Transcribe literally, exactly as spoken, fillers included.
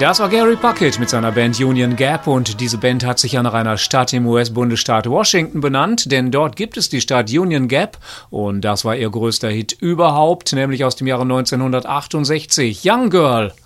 Das war Gary Puckett mit seiner Band Union Gap und diese Band hat sich ja nach einer Stadt im U S-Bundesstaat Washington benannt, denn dort gibt es die Stadt Union Gap und das war ihr größter Hit überhaupt, nämlich aus dem Jahre neunzehnhundertachtundsechzig, Young Girl.